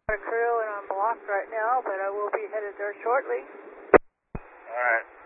A crew and I'm blocked right now, but I will be headed there shortly. All right.